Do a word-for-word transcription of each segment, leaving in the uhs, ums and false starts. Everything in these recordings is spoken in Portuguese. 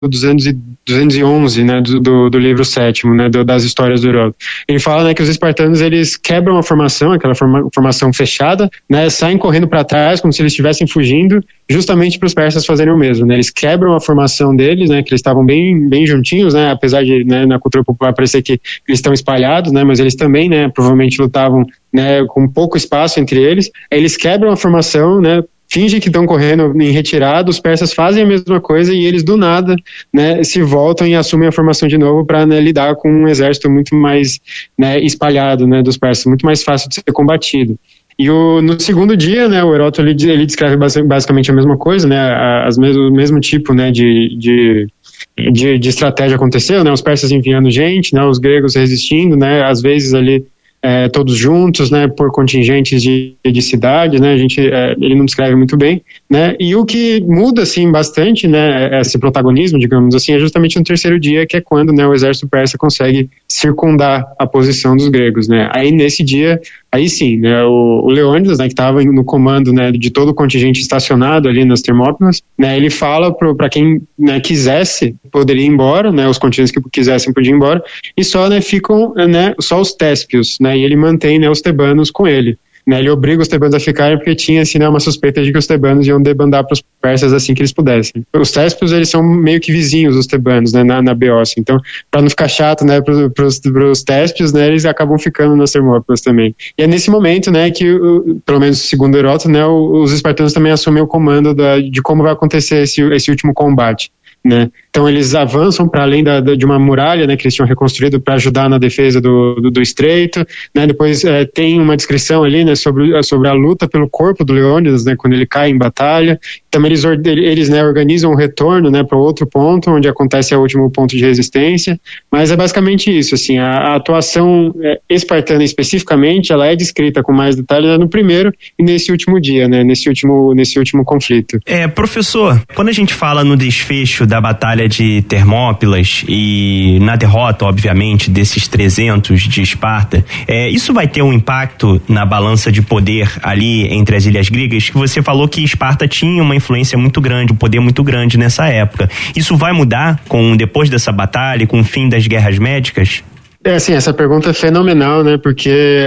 duzentos e onze, né, do, do, do livro sétimo, né, do, das histórias do Heródoto. Ele fala, né, que os espartanos, eles quebram a formação, aquela forma, formação fechada, né, saem correndo para trás como se eles estivessem fugindo, justamente para os persas fazerem o mesmo, né, eles quebram a formação deles, né, que eles estavam bem, bem juntinhos, né, apesar de, né, na cultura popular parecer que eles estão espalhados, né, mas eles também, né, provavelmente lutavam, né, com pouco espaço entre eles. Eles quebram a formação, né, fingem que estão correndo em retirada, os persas fazem a mesma coisa e eles do nada, né, se voltam e assumem a formação de novo para, né, lidar com um exército muito mais, né, espalhado, né, dos persas, muito mais fácil de ser combatido. E o, no segundo dia, né, o Heródoto ele, ele descreve basicamente a mesma coisa, né, as mesmo, o mesmo tipo, né, de, de, de, de estratégia aconteceu, né, os persas enviando gente, né, os gregos resistindo, né, às vezes ali É, todos juntos, né, por contingentes de, de cidade, né, a gente, é, ele não descreve muito bem, né, e o que muda, assim, bastante, né, esse protagonismo, digamos assim, é justamente no terceiro dia, que é quando, né, o exército persa consegue circundar a posição dos gregos, né, aí nesse dia, aí sim, né, o, o Leônidas, né, que estava no comando, né, de todo o contingente estacionado ali nas Termópilas, né, ele fala para quem, né, quisesse, poderia ir embora, né, os contingentes que quisessem podiam ir embora, e só, né, ficam, né, só os téspios, né, e ele mantém, né, os tebanos com ele. Né, ele obriga os tebanos a ficarem porque tinha assim, né, uma suspeita de que os tebanos iam debandar para os persas assim que eles pudessem. Os téspios, eles são meio que vizinhos dos tebanos, né, na, na Beócia. Então, para não ficar chato, né, para os téspios, né, eles acabam ficando nas Termópilas também. E é nesse momento, né, que, pelo menos segundo Heródoto, né, os espartanos também assumem o comando da, de como vai acontecer esse, esse último combate. Né? Então eles avançam para além da, da, de uma muralha, né, que eles tinham reconstruído para ajudar na defesa do, do, do estreito, né? Depois é, tem uma descrição ali, né, sobre, sobre a luta pelo corpo do Leônidas, né, quando ele cai em batalha. Também eles, eles né, organizam um retorno, né, para outro ponto onde acontece o último ponto de resistência, mas é basicamente isso, assim, a, a atuação espartana especificamente, ela é descrita com mais detalhes, né, no primeiro e nesse último dia, né, nesse último, nesse último conflito. É, professor, quando a gente fala no desfecho da batalha de Termópilas e na derrota, obviamente, desses trezentos de Esparta, é, isso vai ter um impacto na balança de poder ali entre as ilhas gregas, que você falou que Esparta tinha uma influência muito grande, um poder muito grande nessa época. Isso vai mudar com depois dessa batalha, com o fim das guerras médicas? É, assim, essa pergunta é fenomenal, né, porque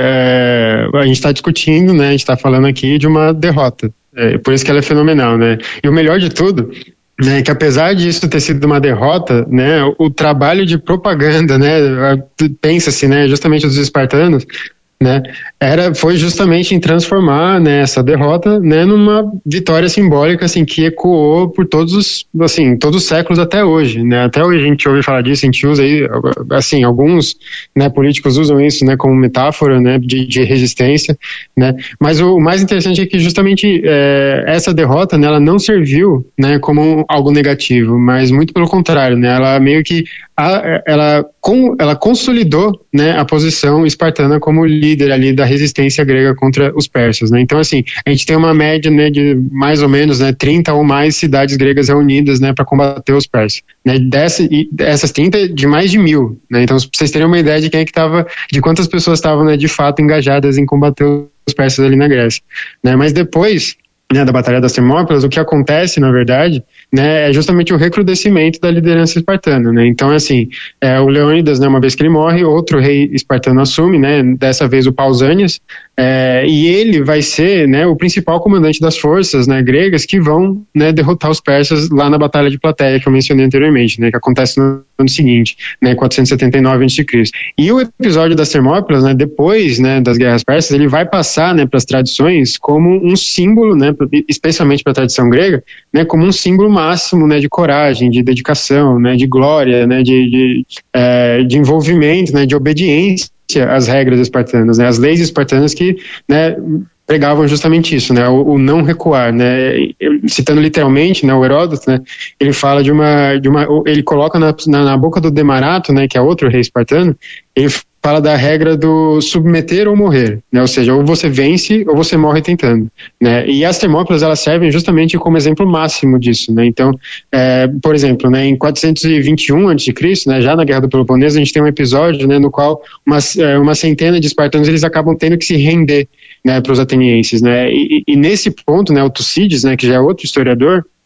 é, a gente está discutindo, né, a gente está falando aqui de uma derrota, é, por isso que ela é fenomenal, né, e o melhor de tudo, né, que apesar disso ter sido uma derrota, né, o, o trabalho de propaganda, né, pensa-se, né, justamente dos espartanos, né, era, foi justamente em transformar, né, essa derrota, né, numa vitória simbólica, assim, que ecoou por todos os, assim, todos os séculos até hoje, né, até hoje a gente ouve falar disso, a gente usa aí, assim, alguns, né, políticos usam isso, né, como metáfora, né, de, de resistência, né, mas o, o mais interessante é que justamente é, essa derrota, né, ela não serviu, né, como algo negativo, mas muito pelo contrário, né, ela meio que a, ela, com, ela consolidou, né, a posição espartana como líder ali da resistência grega contra os persas, né? Então, assim, a gente tem uma média, né, de mais ou menos, né, trinta ou mais cidades gregas reunidas, né, para combater os persas, né? Dessa, e essas trinta de mais de mil, né? Então, pra vocês terem uma ideia de quem é que tava, de quantas pessoas estavam, né, de fato engajadas em combater os persas ali na Grécia, né? Mas depois, né, da Batalha das Termópilas, o que acontece, na verdade, né, é justamente o recrudescimento da liderança espartana, né? Então, assim, é, o Leônidas, né, uma vez que ele morre, outro rei espartano assume, né, dessa vez o Pausanias, é, e ele vai ser, né, o principal comandante das forças, né, gregas que vão, né, derrotar os persas lá na Batalha de Plateia, que eu mencionei anteriormente, né, que acontece no ano seguinte, né, quatrocentos e setenta e nove antes de Cristo. E o episódio das Termópilas, né, depois, né, das guerras persas, ele vai passar, né, para as tradições como um símbolo, né, especialmente para a tradição grega, né, como um símbolo máximo, né, de coragem, de dedicação, né, de glória, né, de, de, é, de envolvimento, né, de obediência às regras espartanas, né, as leis espartanas que, né, pregavam justamente isso, né, o, o não recuar, né, citando literalmente, né, o Heródoto, né, ele fala de uma, de uma ele coloca na, na, na boca do Demarato, né, que é outro rei espartano, ele fala da regra do submeter ou morrer, né, ou seja, ou você vence ou você morre tentando, né, e as Termópilas, elas servem justamente como exemplo máximo disso, né, então, é, por exemplo, né, em quatrocentos e vinte e um antes de Cristo, né, já na Guerra do Peloponeso, a gente tem um episódio, né, no qual uma, uma centena de espartanos, eles acabam tendo que se render, né, para os atenienses, né, e, e nesse ponto, né, o Tucídides, né, que já é outro historiador,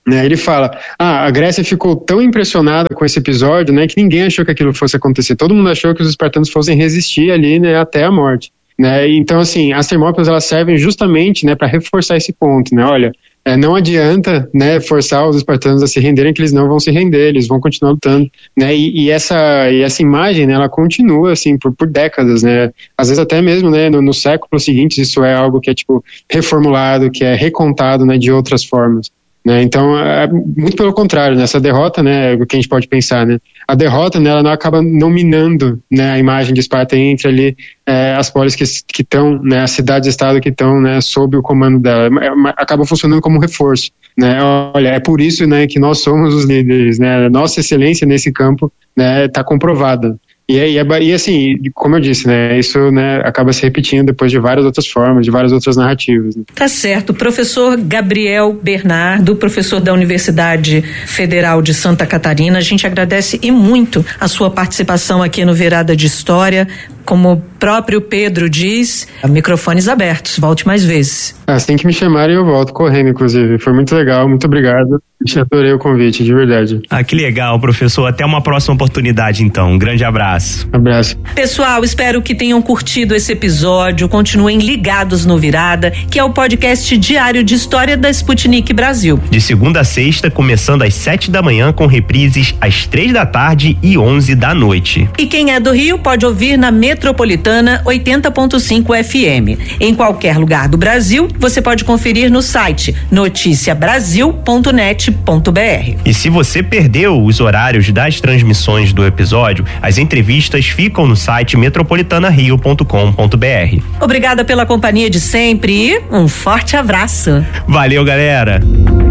Né, ele fala, ah, a Grécia ficou tão impressionada com esse episódio, né, que ninguém achou que aquilo fosse acontecer. Todo mundo achou que os espartanos fossem resistir ali, né, até a morte. Né? Então, assim, as Termópilas, elas servem justamente, né, para reforçar esse ponto, né, olha, é, não adianta, né, forçar os espartanos a se renderem, que eles não vão se render, eles vão continuar lutando, né, e, e, essa, e essa imagem, né, ela continua, assim, por, por décadas, né, às vezes até mesmo, né, no, no século seguinte, isso é algo que é, tipo, reformulado, que é recontado, né, de outras formas. Né, então, é, muito pelo contrário, né, essa derrota, né, o que a gente pode pensar, né, a derrota, né, ela não acaba não minando, né, a imagem de Esparta entre ali é, as polis que estão, né, as cidades-estado que estão, né, sob o comando dela, é, é, acaba funcionando como reforço, né, olha, é por isso, né, que nós somos os líderes, né, nossa excelência nesse campo, né, está comprovada. E, e, e assim, como eu disse, né, isso, né, acaba se repetindo depois de várias outras formas, de várias outras narrativas. Né? Tá certo. Professor Gabriel Bernardo, professor da Universidade Federal de Santa Catarina, a gente agradece e muito a sua participação aqui no Virada de História. Como o próprio Pedro diz, microfones abertos, volte mais vezes. Ah, você tem que me chamar e eu volto correndo, inclusive. Foi muito legal, muito obrigado. Eu adorei o convite, de verdade. Ah, que legal, professor. Até uma próxima oportunidade, então. Um grande abraço. Abraço. Pessoal, espero que tenham curtido esse episódio. Continuem ligados no Virada, que é o podcast diário de história da Sputnik Brasil. De segunda a sexta, começando às sete da manhã, com reprises às três da tarde e onze da noite. E quem é do Rio pode ouvir na Metropolitana oitenta ponto cinco F M. Em qualquer lugar do Brasil, você pode conferir no site noticia brasil ponto net ponto b r. E se você perdeu os horários das transmissões do episódio, as entrevistas ficam no site metropolitana rio ponto com ponto b r. Obrigada pela companhia de sempre e um forte abraço. Valeu, galera!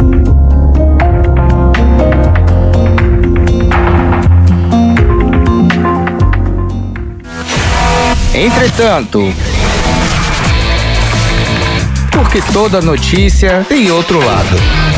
Entretanto, porque toda notícia tem outro lado.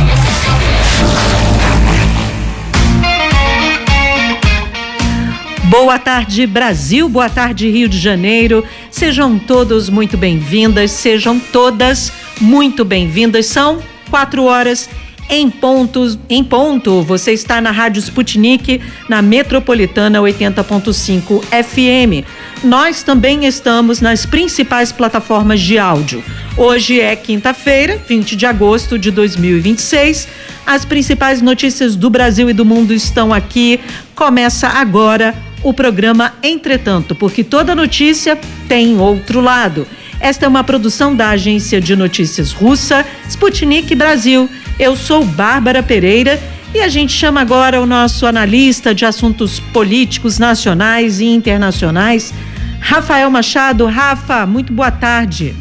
Boa tarde, Brasil, boa tarde, Rio de Janeiro. Sejam todos muito bem-vindas, sejam todas muito bem-vindas. São quatro horas em ponto, em ponto. Você está na Rádio Sputnik, na Metropolitana oitenta ponto cinco F M. Nós também estamos nas principais plataformas de áudio. Hoje é quinta-feira, vinte de agosto de dois mil e vinte e seis. As principais notícias do Brasil e do mundo estão aqui. Começa agora o programa Entretanto, porque toda notícia tem outro lado. Esta é uma produção da agência de notícias russa, Sputnik Brasil. Eu sou Bárbara Pereira e a gente chama agora o nosso analista de assuntos políticos nacionais e internacionais, Rafael Machado. Rafa, muito boa tarde.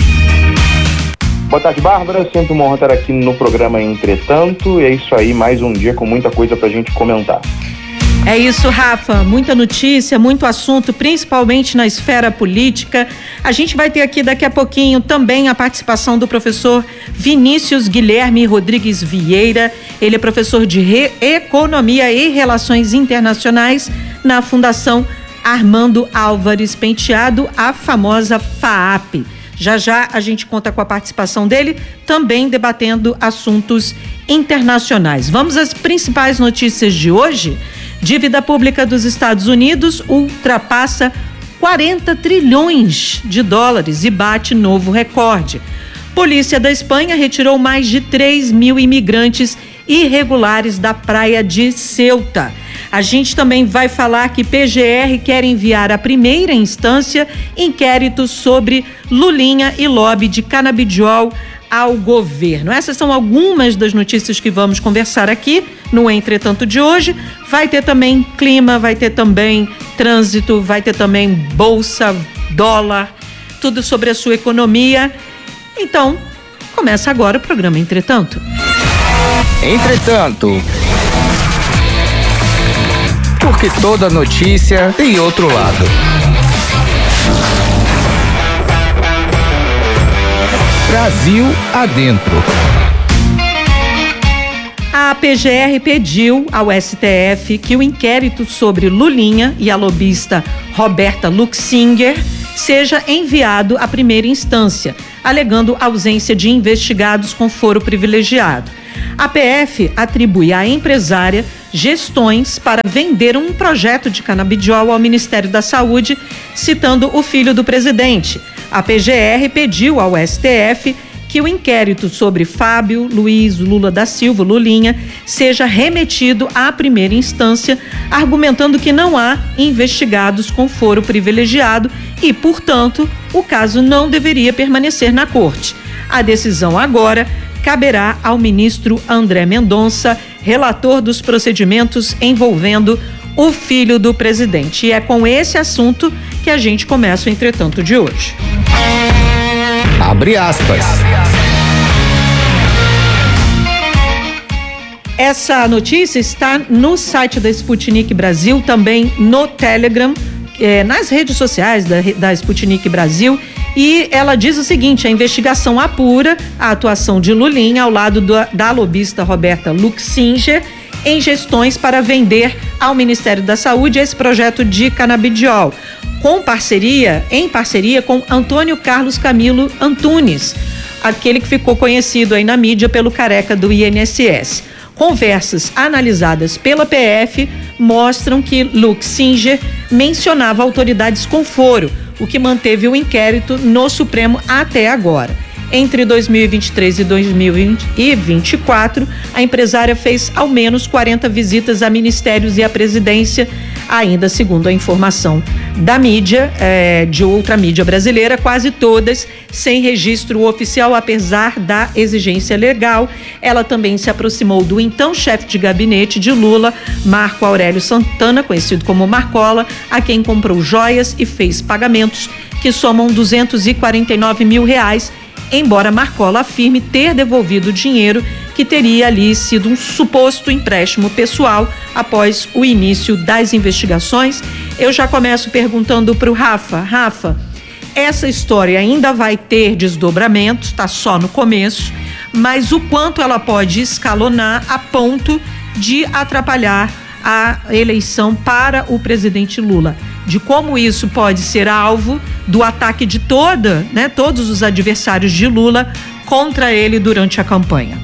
Boa tarde, Bárbara. Sempre uma honra estar aqui no programa Entretanto. E é isso aí, mais um dia com muita coisa pra gente comentar. É isso, Rafa, muita notícia, muito assunto, principalmente na esfera política. A gente vai ter aqui daqui a pouquinho também a participação do professor Vinícius Guilherme Rodrigues Vieira. Ele é professor de Re- Economia e Relações Internacionais na Fundação Armando Álvares Penteado, a famosa FAAP. Já já a gente conta com a participação dele, também debatendo assuntos internacionais. Vamos às principais notícias de hoje. Dívida pública dos Estados Unidos ultrapassa quarenta trilhões de dólares e bate novo recorde. Polícia da Espanha retirou mais de três mil imigrantes irregulares da praia de Ceuta. A gente também vai falar que P G R quer enviar à primeira instância inquérito sobre Lulinha e lobby de canabidiol ao governo. Essas são algumas das notícias que vamos conversar aqui no Entretanto de hoje. Vai ter também clima, vai ter também trânsito, vai ter também bolsa, dólar, tudo sobre a sua economia. Então, começa agora o programa Entretanto. Entretanto, porque toda notícia tem outro lado. Brasil adentro. A P G R pediu ao S T F que o inquérito sobre Lulinha e a lobista Roberta Luxinger seja enviado à primeira instância, alegando ausência de investigados com foro privilegiado. A P F atribui à empresária gestões para vender um projeto de canabidiol ao Ministério da Saúde, citando o filho do presidente. A P G R pediu ao S T F que o inquérito sobre Fábio Luiz Lula da Silva, Lulinha, seja remetido à primeira instância, argumentando que não há investigados com foro privilegiado e, portanto, o caso não deveria permanecer na corte. A decisão agora caberá ao ministro André Mendonça, relator dos procedimentos envolvendo o filho do presidente. E é com esse assunto que a gente começa o Entretanto de hoje. Abre aspas. Essa notícia está no site da Sputnik Brasil, também no Telegram, eh, nas redes sociais da, da Sputnik Brasil, e ela diz o seguinte: a investigação apura a atuação de Lulinha ao lado do, da lobista Roberta Luxinger em gestões para vender ao Ministério da Saúde esse projeto de canabidiol, com parceria, em parceria com Antônio Carlos Camilo Antunes, aquele que ficou conhecido aí na mídia pelo careca do I N S S. Conversas analisadas pela P F mostram que Luxinger mencionava autoridades com foro, o que manteve o inquérito no Supremo até agora. Entre dois mil e vinte e três e dois mil e vinte e quatro, a empresária fez ao menos quarenta visitas a ministérios e à presidência, ainda segundo a informação da mídia, é, de outra mídia brasileira, quase todas sem registro oficial, apesar da exigência legal. Ela também se aproximou do então chefe de gabinete de Lula, Marco Aurélio Santana, conhecido como Marcola, a quem comprou joias e fez pagamentos que somam duzentos e quarenta e nove mil reais, embora Marcola afirme ter devolvido o dinheiro que teria ali sido um suposto empréstimo pessoal após o início das investigações. Eu já começo perguntando para o Rafa. Rafa, essa história ainda vai ter desdobramentos, está só no começo, mas o quanto ela pode escalonar a ponto de atrapalhar a eleição para o presidente Lula, de como isso pode ser alvo do ataque de toda, né, todos os adversários de Lula contra ele durante a campanha.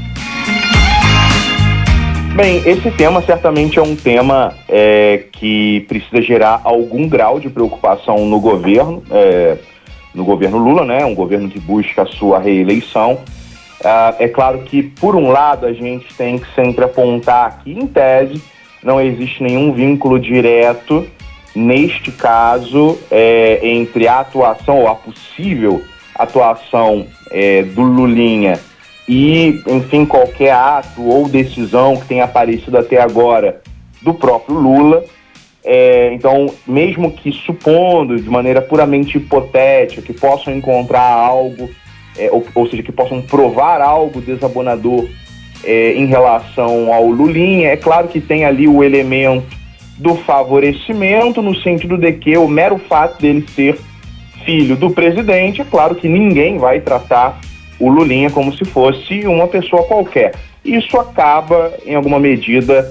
Bem, esse tema certamente é um tema é, que precisa gerar algum grau de preocupação no governo, é, no governo Lula, né, um governo que busca a sua reeleição. Ah, é claro que, por um lado, a gente tem que sempre apontar que, em tese, não existe nenhum vínculo direto, neste caso, é, entre a atuação, ou a possível atuação é, do Lulinha e, enfim, qualquer ato ou decisão que tenha aparecido até agora do próprio Lula. É, então, mesmo que supondo, de maneira puramente hipotética, que possam encontrar algo, é, ou, ou seja, que possam provar algo desabonador É, em relação ao Lulinha, é claro que tem ali o elemento do favorecimento, no sentido de que o mero fato dele ser filho do presidente, é claro que ninguém vai tratar o Lulinha como se fosse uma pessoa qualquer. Isso acaba, em alguma medida,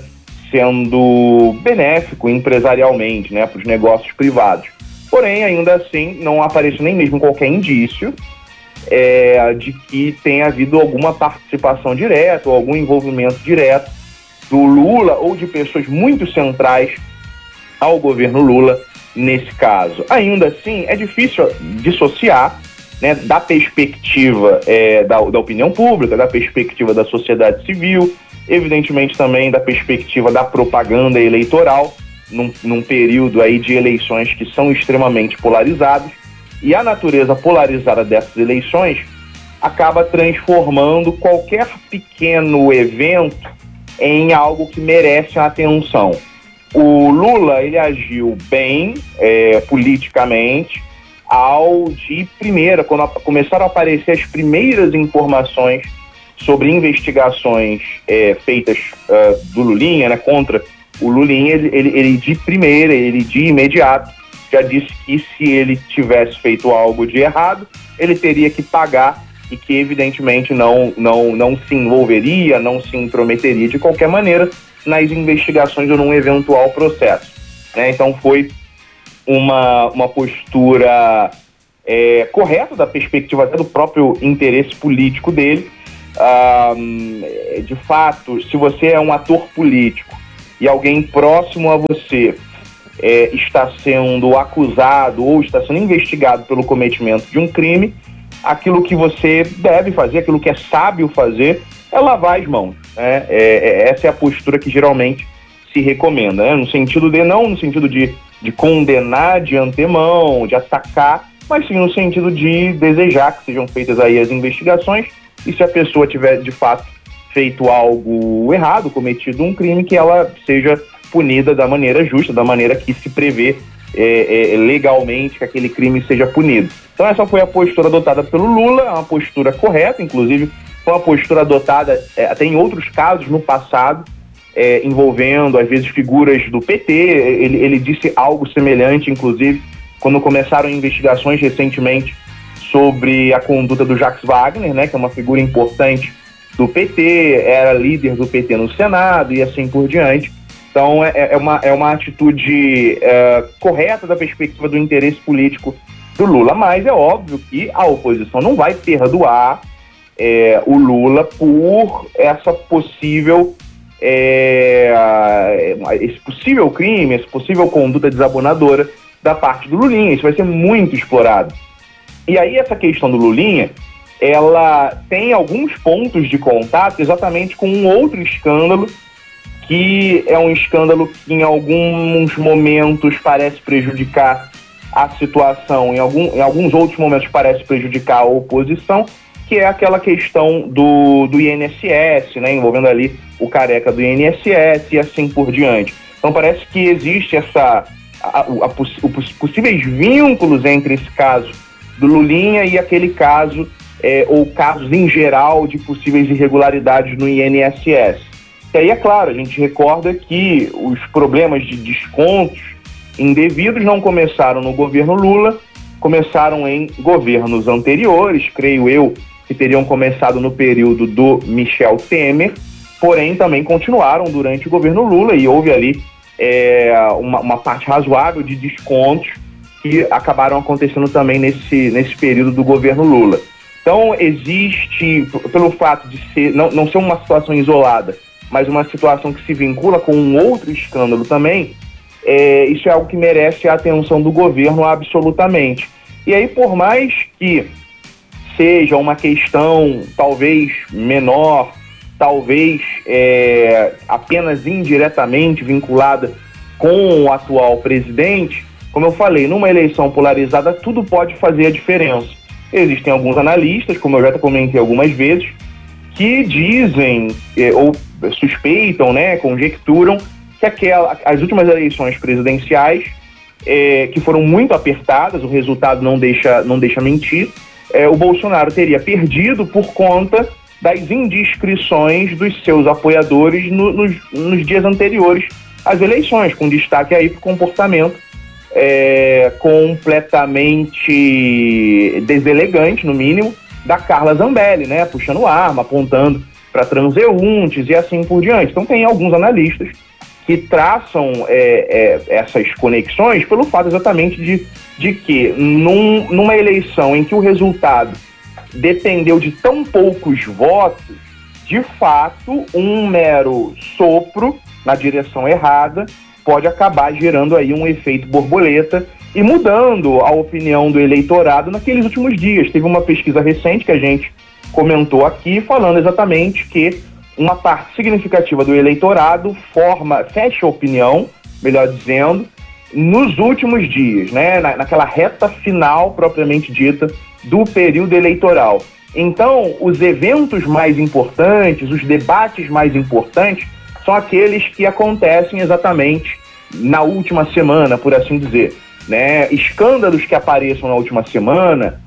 sendo benéfico empresarialmente, né, para os negócios privados. Porém, ainda assim, não aparece nem mesmo qualquer indício É, de que tenha havido alguma participação direta ou algum envolvimento direto do Lula ou de pessoas muito centrais ao governo Lula nesse caso. Ainda assim, é difícil dissociar, né, da perspectiva é, da, da opinião pública, da perspectiva da sociedade civil, evidentemente também da perspectiva da propaganda eleitoral, num, num período aí de eleições que são extremamente polarizados. E a natureza polarizada dessas eleições acaba transformando qualquer pequeno evento em algo que merece a atenção. O Lula, ele agiu bem é, politicamente ao de primeira, quando a, começaram a aparecer as primeiras informações sobre investigações é, feitas uh, do Lulinha, né, contra o Lulinha, ele, ele, ele de primeira, ele de imediato, já disse que se ele tivesse feito algo de errado, ele teria que pagar e que, evidentemente, não, não, não se envolveria, não se intrometeria de qualquer maneira nas investigações ou num eventual processo, né? Então foi uma, uma postura é, correta da perspectiva até do próprio interesse político dele, ah, de fato, se você é um ator político e alguém próximo a você é, está sendo acusado ou está sendo investigado pelo cometimento de um crime, aquilo que você deve fazer, aquilo que é sábio fazer, é lavar as mãos, né? É, é, essa é a postura que geralmente se recomenda, né? No sentido de, não no sentido de, de condenar de antemão, de atacar, mas sim no sentido de desejar que sejam feitas aí as investigações, e se a pessoa tiver de fato feito algo errado, cometido um crime, que ela seja punida da maneira justa, da maneira que se prevê é, é, legalmente que aquele crime seja punido. Então essa foi a postura adotada pelo Lula, é uma postura correta, inclusive foi uma postura adotada é, até em outros casos no passado, é, envolvendo às vezes figuras do P T, ele, ele disse algo semelhante, inclusive, quando começaram investigações recentemente sobre a conduta do Jacques Wagner, né, que é uma figura importante do P T, era líder do P T no Senado e assim por diante. Então é, é, uma, é uma atitude é, correta da perspectiva do interesse político do Lula, mas é óbvio que a oposição não vai perdoar é, o Lula por essa possível, é, esse possível crime, essa possível conduta desabonadora da parte do Lulinha. Isso vai ser muito explorado. E aí essa questão do Lulinha, ela tem alguns pontos de contato exatamente com um outro escândalo, que é um escândalo que em alguns momentos parece prejudicar a situação, em, algum, em alguns outros momentos parece prejudicar a oposição, que é aquela questão do, do I N S S, né, envolvendo ali o careca do I N S S e assim por diante. Então parece que existe essa, a, a, a, os possíveis vínculos entre esse caso do Lulinha e aquele caso, é, ou casos em geral de possíveis irregularidades no I N S S. E aí, é claro, a gente recorda que os problemas de descontos indevidos não começaram no governo Lula, começaram em governos anteriores, creio eu, que teriam começado no período do Michel Temer, porém também continuaram durante o governo Lula, e houve ali é, uma, uma parte razoável de descontos que acabaram acontecendo também nesse, nesse período do governo Lula. Então existe, pelo fato de ser, não, não ser uma situação isolada, mas uma situação que se vincula com um outro escândalo também, é, isso é algo que merece a atenção do governo absolutamente. E aí, por mais que seja uma questão talvez menor, talvez é, apenas indiretamente vinculada com o atual presidente, como eu falei, numa eleição polarizada tudo pode fazer a diferença. Existem alguns analistas, como eu já comentei algumas vezes, que dizem eh, ou suspeitam, né, conjecturam que aquela, as últimas eleições presidenciais, eh, que foram muito apertadas, o resultado não deixa, não deixa mentir, eh, o Bolsonaro teria perdido por conta das indiscrições dos seus apoiadores no, nos, nos dias anteriores às eleições, com destaque aí para o comportamento é, completamente deselegante, no mínimo, da Carla Zambelli, né, puxando arma, apontando para transeuntes e assim por diante. Então tem alguns analistas que traçam é, é, essas conexões pelo fato exatamente de, de que num, numa eleição em que o resultado dependeu de tão poucos votos, de fato, um mero sopro na direção errada pode acabar gerando aí um efeito borboleta e mudando a opinião do eleitorado naqueles últimos dias. Teve uma pesquisa recente que a gente comentou aqui, falando exatamente que uma parte significativa do eleitorado forma, fecha a opinião, melhor dizendo, nos últimos dias, né, na, naquela reta final propriamente dita do período eleitoral. Então, os eventos mais importantes, os debates mais importantes, são aqueles que acontecem exatamente na última semana, por assim dizer, né? Escândalos que apareçam na última semana,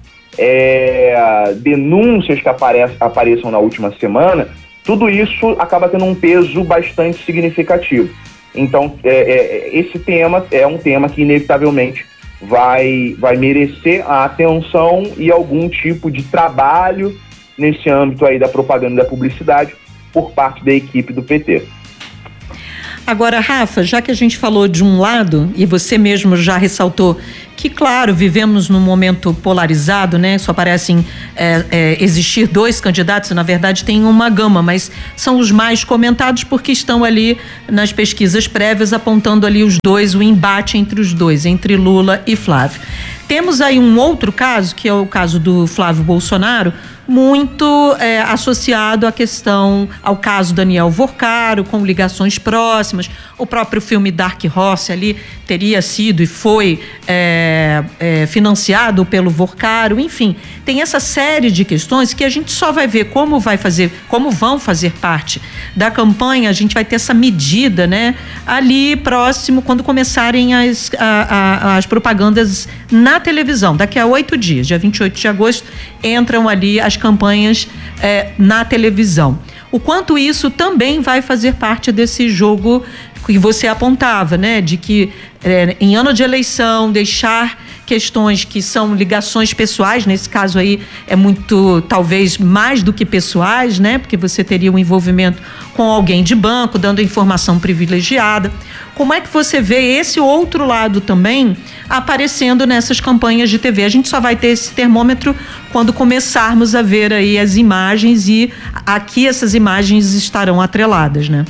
é, denúncias que apare- apareçam na última semana, tudo isso acaba tendo um peso bastante significativo. Então, é, é, esse tema é um tema que inevitavelmente vai, vai merecer a atenção e algum tipo de trabalho nesse âmbito aí da propaganda e da publicidade por parte da equipe do P T. Agora, Rafa, já que a gente falou de um lado, e você mesmo já ressaltou que, claro, vivemos num momento polarizado, né? Só parecem é, é, existir dois candidatos, na verdade tem uma gama, mas são os mais comentados porque estão ali nas pesquisas prévias apontando ali os dois, o embate entre os dois, entre Lula e Flávio. Temos aí um outro caso, que é o caso do Flávio Bolsonaro, muito é, associado à questão, ao caso Daniel Vorcaro, com ligações próximas. O próprio filme Dark Horse ali teria sido e foi é, é, financiado pelo Vorcaro. Enfim, tem essa série de questões que a gente só vai ver como vai fazer, como vão fazer parte da campanha. A gente vai ter essa medida, né, ali próximo, quando começarem as, a, a, as propagandas na televisão. Daqui a oito dias, dia vinte e oito de agosto, entram ali as campanhas é, na televisão. O quanto isso também vai fazer parte desse jogo que você apontava, né? De que é, em ano de eleição, deixar questões que são ligações pessoais, nesse caso aí é muito, talvez mais do que pessoais, né? Porque você teria um envolvimento com alguém de banco, dando informação privilegiada. Como é que você vê esse outro lado também aparecendo nessas campanhas de T V? A gente só vai ter esse termômetro quando começarmos a ver aí as imagens, e aqui essas imagens estarão atreladas, né?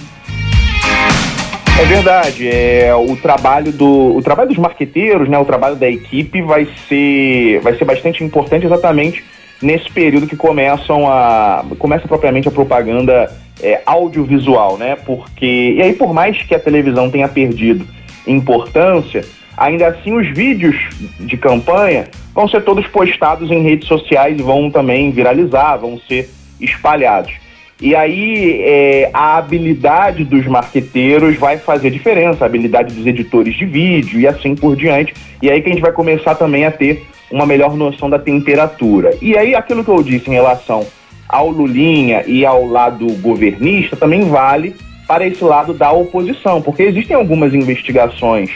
É verdade, é, o, trabalho do, o trabalho dos marqueteiros, né, o trabalho da equipe vai ser, vai ser bastante importante exatamente nesse período que começam a, começa propriamente a propaganda é, audiovisual, né? Porque, e aí por mais que a televisão tenha perdido importância, ainda assim os vídeos de campanha vão ser todos postados em redes sociais e vão também viralizar, vão ser espalhados. E aí é, a habilidade dos marqueteiros vai fazer diferença, a habilidade dos editores de vídeo e assim por diante. E aí que a gente vai começar também a ter uma melhor noção da temperatura. E aí aquilo que eu disse em relação ao Lulinha e ao lado governista também vale para esse lado da oposição, porque existem algumas investigações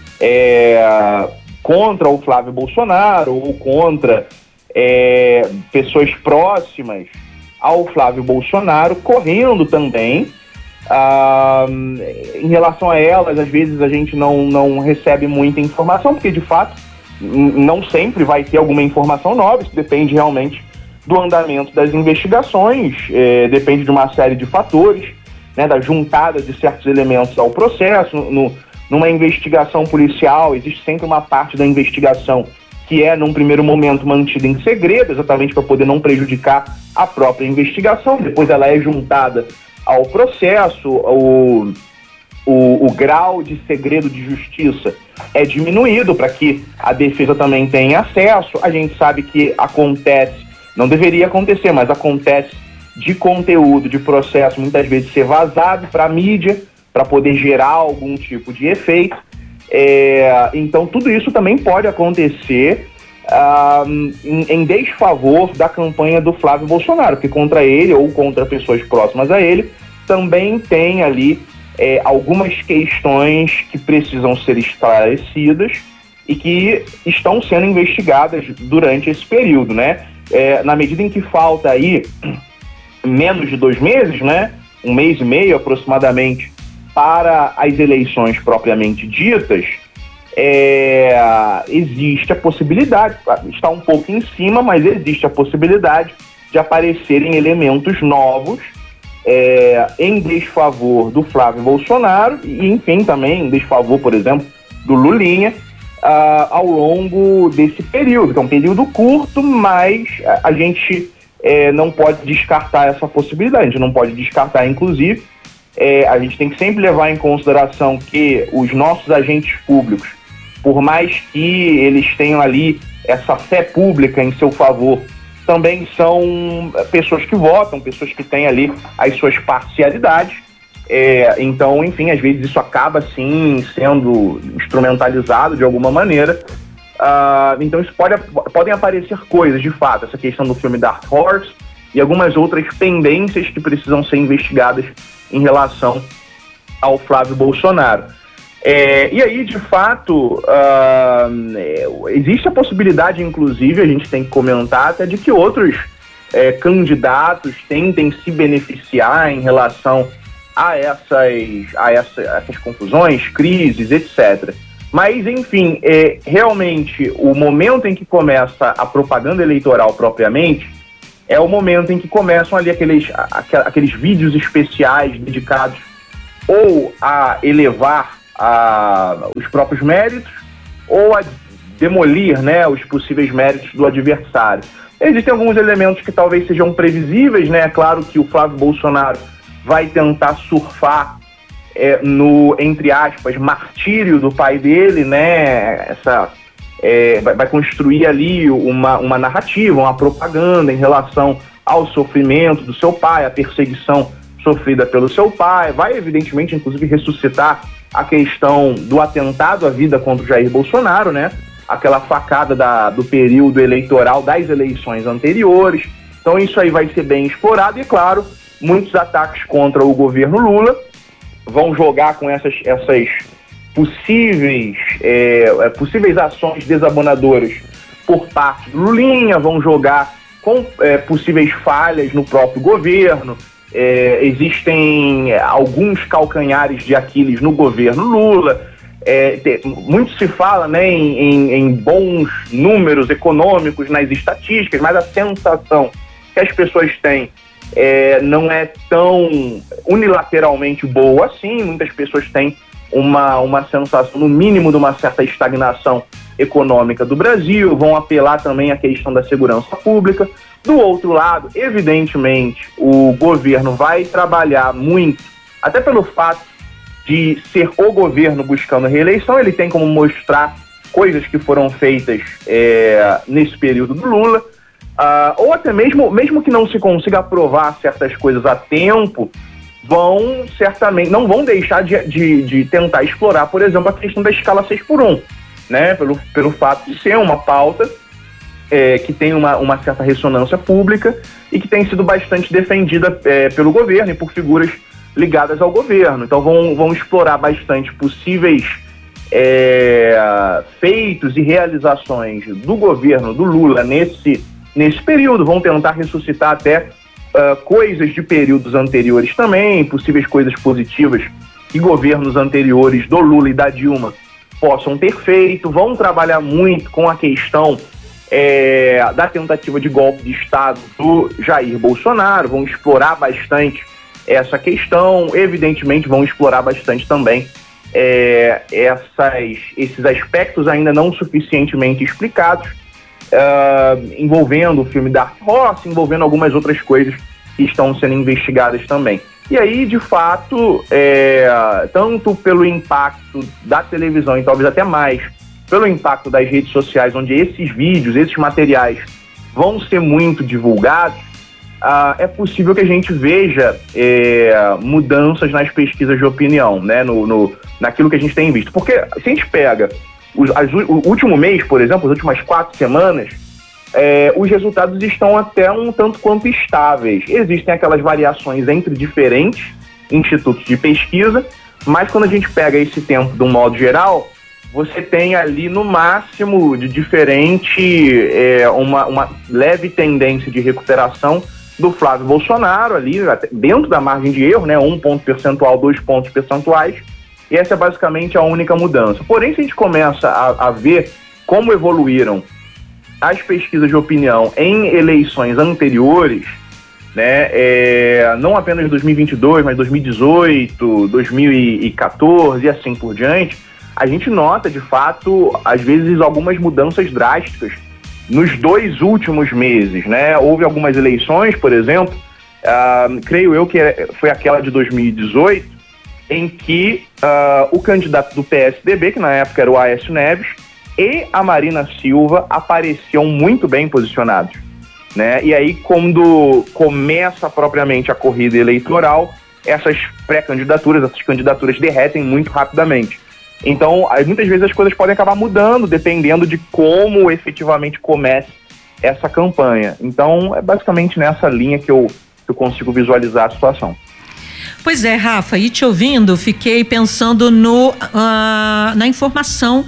é, contra o Flávio Bolsonaro ou contra é, pessoas próximas ao Flávio Bolsonaro, correndo também. Ah, em relação a elas, às vezes a gente não, não recebe muita informação, porque de fato não sempre vai ter alguma informação nova, isso depende realmente do andamento das investigações, é, depende de uma série de fatores, né, da juntada de certos elementos ao processo. No, numa investigação policial, existe sempre uma parte da investigação que é, num primeiro momento, mantida em segredo, exatamente para poder não prejudicar a própria investigação. Depois ela é juntada ao processo, o, o, o grau de segredo de justiça é diminuído para que a defesa também tenha acesso. A gente sabe que acontece, não deveria acontecer, mas acontece de conteúdo, de processo, muitas vezes ser vazado para a mídia, para poder gerar algum tipo de efeito. É, então tudo isso também pode acontecer uh, em, em desfavor da campanha do Flávio Bolsonaro, porque contra ele ou contra pessoas próximas a ele também tem ali é, algumas questões que precisam ser esclarecidas e que estão sendo investigadas durante esse período, né? É, na medida em que falta aí menos de dois meses, né? Um mês e meio aproximadamente para as eleições propriamente ditas, é, existe a possibilidade, está um pouco em cima, mas existe a possibilidade de aparecerem elementos novos é, em desfavor do Flávio Bolsonaro e, enfim, também em desfavor, por exemplo, do Lulinha, uh, ao longo desse período, que é um período curto, mas a, a gente é, não pode descartar essa possibilidade, a gente não pode descartar, inclusive, É, a gente tem que sempre levar em consideração que os nossos agentes públicos, por mais que eles tenham ali essa fé pública em seu favor, também são pessoas que votam, pessoas que têm ali as suas parcialidades. É, então, enfim, às vezes isso acaba, sim, sendo instrumentalizado de alguma maneira. Uh, então, isso pode, podem aparecer coisas, de fato, essa questão do filme Dark Horse e algumas outras pendências que precisam ser investigadas em relação ao Flávio Bolsonaro. É, e aí, de fato, uh, é, existe a possibilidade, inclusive, a gente tem que comentar até de que outros é, candidatos tentem se beneficiar em relação a essas, a essa, essas confusões, crises, etcétera. Mas, enfim, é, realmente o momento em que começa a propaganda eleitoral propriamente é o momento em que começam ali aqueles, aqueles vídeos especiais dedicados ou a elevar a, os próprios méritos ou a demolir, né, os possíveis méritos do adversário. Existem alguns elementos que talvez sejam previsíveis, né? É claro que o Flávio Bolsonaro vai tentar surfar é, no, entre aspas, martírio do pai dele, né? Essa, é, vai, vai construir ali uma, uma narrativa, uma propaganda em relação ao sofrimento do seu pai, a perseguição sofrida pelo seu pai, vai evidentemente, inclusive, ressuscitar a questão do atentado à vida contra o Jair Bolsonaro, né? Aquela facada da, do período eleitoral das eleições anteriores. Então isso aí vai ser bem explorado e, claro, muitos ataques contra o governo Lula vão jogar com essas, essas possíveis, é, possíveis ações desabonadoras por parte do Lulinha, vão jogar com é, possíveis falhas no próprio governo. É, existem alguns calcanhares de Aquiles no governo Lula. É, te, muito se fala, né, em, em, em bons números econômicos nas estatísticas, mas a sensação que as pessoas têm é, não é tão unilateralmente boa assim. Muitas pessoas têm uma, uma sensação, no mínimo, de uma certa estagnação econômica do Brasil, vão apelar também à questão da segurança pública. Do outro lado, evidentemente, o governo vai trabalhar muito, até pelo fato de ser o governo buscando a reeleição, ele tem como mostrar coisas que foram feitas é, nesse período do Lula, uh, ou até mesmo, mesmo que não se consiga aprovar certas coisas a tempo, vão certamente, não vão deixar de, de, de tentar explorar, por exemplo, a questão da escala seis por um, né, pelo, pelo fato de ser uma pauta é, que tem uma, uma certa ressonância pública e que tem sido bastante defendida é, pelo governo e por figuras ligadas ao governo. Então vão, vão explorar bastante possíveis é, feitos e realizações do governo do Lula nesse, nesse período, vão tentar ressuscitar até uh, coisas de períodos anteriores também, possíveis coisas positivas que governos anteriores do Lula e da Dilma possam ter feito, vão trabalhar muito com a questão é, da tentativa de golpe de Estado do Jair Bolsonaro, vão explorar bastante essa questão, evidentemente vão explorar bastante também é, essas, esses aspectos ainda não suficientemente explicados, uh, envolvendo o filme Dark Horse, envolvendo algumas outras coisas que estão sendo investigadas também. E aí, de fato, é, tanto pelo impacto da televisão e talvez até mais pelo impacto das redes sociais, onde esses vídeos, esses materiais vão ser muito divulgados, Uh, é possível que a gente veja é, mudanças nas pesquisas de opinião, né, no, no, naquilo que a gente tem visto. Porque se a gente pega os, as, o último mês, por exemplo, as últimas quatro semanas, é, os resultados estão até um tanto quanto estáveis. Existem aquelas variações entre diferentes institutos de pesquisa, mas quando a gente pega esse tempo de um modo geral, você tem ali no máximo de diferente, é, uma, uma leve tendência de recuperação do Flávio Bolsonaro ali, dentro da margem de erro, né, um ponto percentual, dois pontos percentuais, e essa é basicamente a única mudança. Porém, se a gente começa a, a ver como evoluíram as pesquisas de opinião em eleições anteriores, né, é, não apenas dois mil e vinte e dois, mas dois mil e dezoito, dois mil e quatorze e assim por diante, a gente nota, de fato, às vezes algumas mudanças drásticas nos dois últimos meses, né? Houve algumas eleições, por exemplo, uh, creio eu que foi aquela de dois mil e dezoito, em que uh, o candidato do P S D B, que na época era o Aécio Neves, e a Marina Silva apareciam muito bem posicionados, né? E aí, quando começa propriamente a corrida eleitoral, essas pré-candidaturas, essas candidaturas derretem muito rapidamente. Então, muitas vezes as coisas podem acabar mudando, dependendo de como efetivamente comece essa campanha. Então, é basicamente nessa linha que eu, que eu consigo visualizar a situação. Pois é, Rafa, e te ouvindo, fiquei pensando no, uh, na informação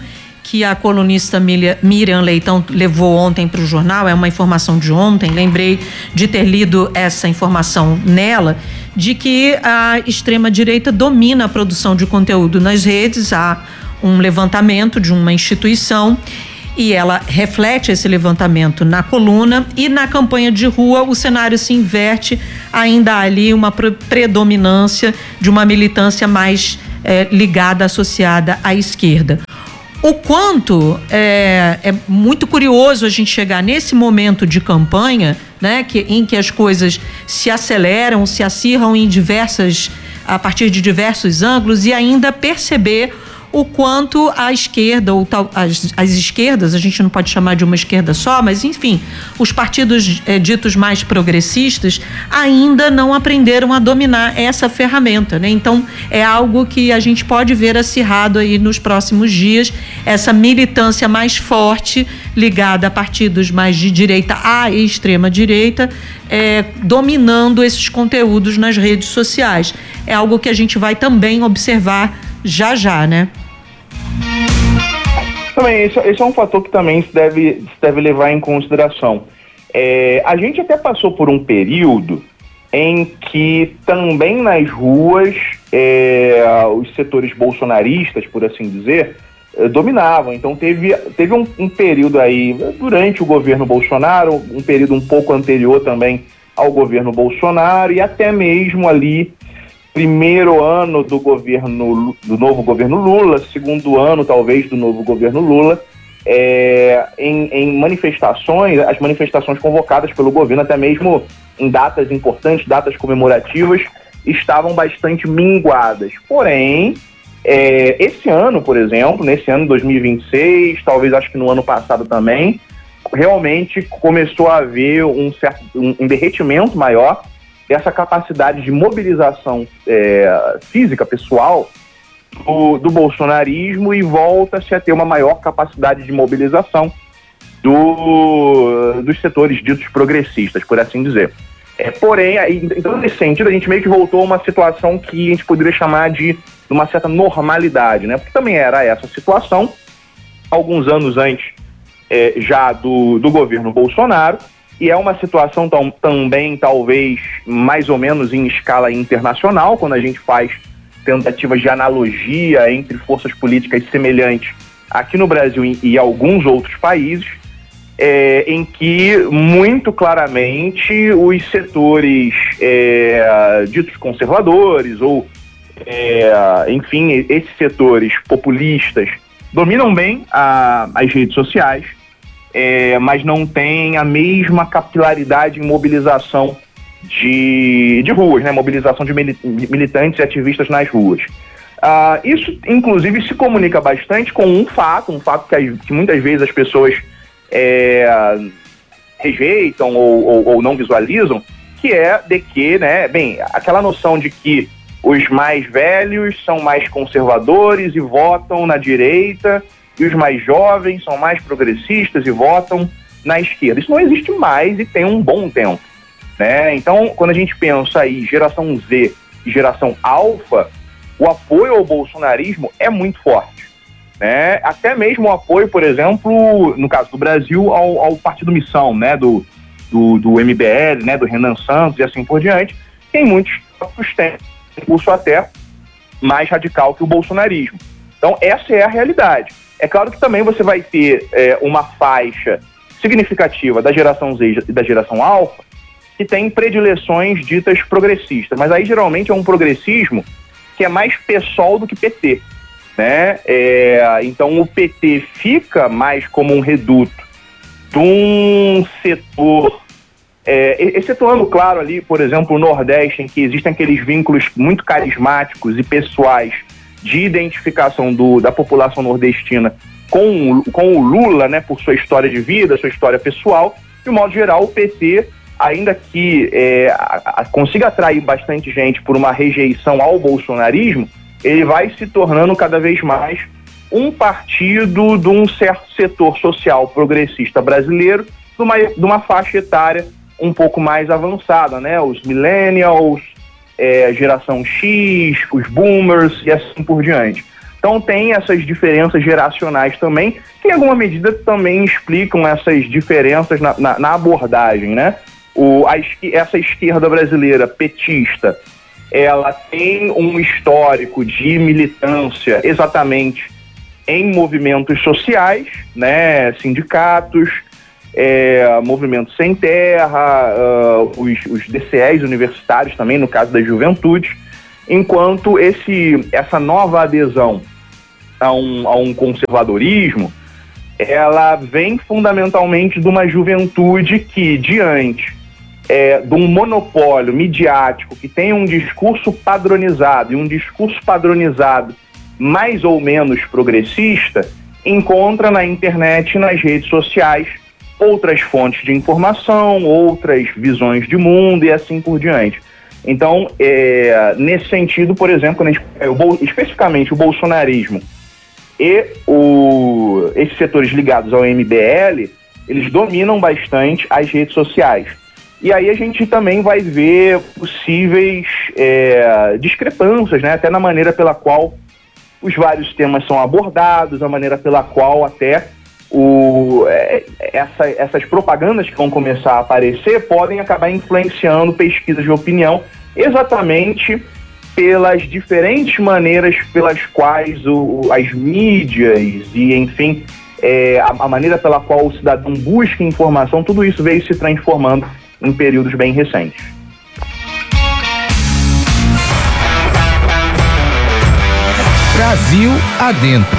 que a colunista Miriam Leitão levou ontem para o jornal, é uma informação de ontem, lembrei de ter lido essa informação nela, de que a extrema-direita domina a produção de conteúdo nas redes. Há um levantamento de uma instituição e ela reflete esse levantamento na coluna, e na campanha de rua o cenário se inverte, ainda há ali uma predominância de uma militância mais é, ligada, associada à esquerda. O quanto é, é muito curioso a gente chegar nesse momento de campanha, né, que, em que as coisas se aceleram, se acirram em diversas, a partir de diversos ângulos, e ainda perceber o quanto a esquerda, ou tal, as, as esquerdas, a gente não pode chamar de uma esquerda só, mas enfim, os partidos é, ditos mais progressistas ainda não aprenderam a dominar essa ferramenta, né? Então é algo que a gente pode ver acirrado aí nos próximos dias, essa militância mais forte ligada a partidos mais de direita à extrema direita, é, dominando esses conteúdos nas redes sociais. É algo que a gente vai também observar já já, né? Também, esse, esse é um fator que também se deve, se deve levar em consideração. É, a gente até passou por um período em que também nas ruas é, os setores bolsonaristas, por assim dizer, é, dominavam. Então teve, teve um, um período aí, durante o governo Bolsonaro, um período um pouco anterior também ao governo Bolsonaro, e até mesmo ali primeiro ano do governo, do novo governo Lula, segundo ano talvez do novo governo Lula, é, em, em manifestações, as manifestações convocadas pelo governo, até mesmo em datas importantes, datas comemorativas, estavam bastante minguadas. Porém, é, esse ano, por exemplo, nesse ano de dois mil e vinte e seis, talvez acho que no ano passado também, realmente começou a haver um certo um, um derretimento maior dessa capacidade de mobilização é, física, pessoal, do, do bolsonarismo, e volta-se a ter uma maior capacidade de mobilização do, dos setores ditos progressistas, por assim dizer. É, porém, então, nesse sentido, a gente meio que voltou a uma situação que a gente poderia chamar de, de uma certa normalidade, né? Porque também era essa situação, alguns anos antes é, já do, do governo Bolsonaro, e é uma situação tão, também, talvez, mais ou menos em escala internacional, quando a gente faz tentativas de analogia entre forças políticas semelhantes aqui no Brasil e, e alguns outros países, é, em que, muito claramente, os setores é, ditos conservadores, ou, é, enfim, esses setores populistas, dominam bem a, as redes sociais, É, mas não tem a mesma capilaridade em mobilização de, de ruas, né? Mobilização de militantes e ativistas nas ruas. Ah, isso, inclusive, se comunica bastante com um fato, um fato que, as, que muitas vezes as pessoas é, rejeitam ou, ou, ou não visualizam, que é de que, né, bem, aquela noção de que os mais velhos são mais conservadores e votam na direita, e os mais jovens são mais progressistas e votam na esquerda. Isso não existe mais e tem um bom tempo, né? Então, quando a gente pensa aí geração Z e geração alfa, o apoio ao bolsonarismo é muito forte, né? Até mesmo o apoio, por exemplo, no caso do Brasil, ao, ao Partido Missão, né? Do, do, do M B L, né? Do Renan Santos e assim por diante, que em muitos casos tem um curso até mais radical que o bolsonarismo. Então, essa é a realidade. É claro que também você vai ter é, uma faixa significativa da geração Z e da geração alfa que tem predileções ditas progressistas, mas aí geralmente é um progressismo que é mais PSOL do que P T, né? É, então o P T fica mais como um reduto de um setor, é, excetuando, claro, ali, por exemplo, o Nordeste, em que existem aqueles vínculos muito carismáticos e pessoais de identificação do, da população nordestina com, com o Lula, né, por sua história de vida, sua história pessoal. De modo geral, o P T, ainda que é, a, a, consiga atrair bastante gente por uma rejeição ao bolsonarismo, ele vai se tornando cada vez mais um partido de um certo setor social progressista brasileiro, de uma, de uma faixa etária um pouco mais avançada, né? Os millennials, É, geração X, os boomers e assim por diante. Então tem essas diferenças geracionais também, que em alguma medida também explicam essas diferenças na, na, na abordagem, né? O, a, essa esquerda brasileira petista, ela tem um histórico de militância exatamente em movimentos sociais, né? Sindicatos, é, movimentos sem terra, uh, os, os D C Es universitários também, no caso da juventude, enquanto esse, essa nova adesão a um, a um conservadorismo, ela vem fundamentalmente de uma juventude que, diante é, de um monopólio midiático que tem um discurso padronizado, e um discurso padronizado mais ou menos progressista, encontra na internet e nas redes sociais outras fontes de informação, outras visões de mundo e assim por diante. Então, é, nesse sentido, por exemplo, quando a gente, é, especificamente o bolsonarismo e o, esses setores ligados ao M B L, eles dominam bastante as redes sociais. E aí a gente também vai ver possíveis é, discrepâncias, né, até na maneira pela qual os vários temas são abordados, a maneira pela qual até o, é, essa, essas propagandas que vão começar a aparecer podem acabar influenciando pesquisas de opinião, exatamente pelas diferentes maneiras pelas quais o, as mídias e, enfim, é, a, a maneira pela qual o cidadão busca informação, tudo isso veio se transformando em períodos bem recentes. Brasil adentro.